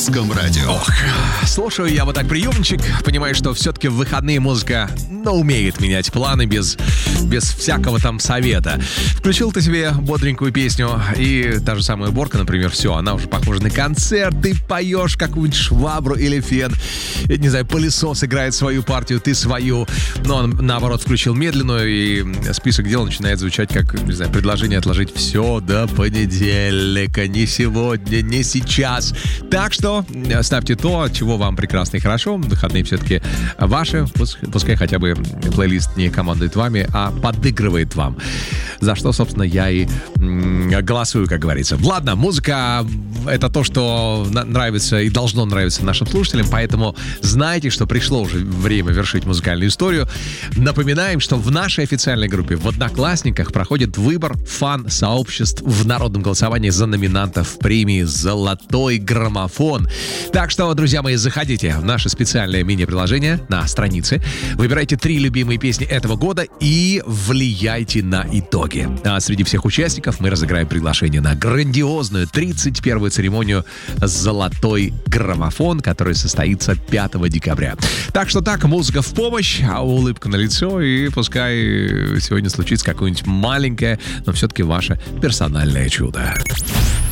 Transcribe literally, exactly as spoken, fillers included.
Русском радио. Ох, слушаю я вот так приемчик, понимаю, что все-таки в выходные музыка, ну, умеет менять планы без, без всякого там совета. Включил ты себе бодренькую песню, и та же самая уборка, например, все, она уже похожа на концерт, ты поешь какую-нибудь швабру или фен, я не знаю, пылесос играет свою партию, ты свою, но он, наоборот, включил медленную, и список дел начинает звучать как, не знаю, предложение отложить все до понедельника, не сегодня, не сейчас. Так что ставьте то, чего вам прекрасно и хорошо. Выходные все-таки ваши. Пускай хотя бы плейлист не командует вами, а подыгрывает вам. За что, собственно, я и голосую, как говорится. Ладно, музыка — это то, что нравится и должно нравиться нашим слушателям, поэтому знайте, что пришло уже время вершить музыкальную историю. Напоминаем, что в нашей официальной группе в Одноклассниках проходит выбор фан-сообществ в народном голосовании за номинантов премии «Золотой граммофон». Так что, друзья мои, заходите в наше специальное мини-приложение на странице, выбирайте три любимые песни этого года и влияйте на итоги. А среди всех участников мы разыграем приглашение на грандиозную тридцать первую церемонию «Золотой граммофон», которая состоится пятого декабря. Так что так, музыка в помощь, а улыбка на лицо, и пускай сегодня случится какое-нибудь маленькое, но все-таки ваше персональное чудо.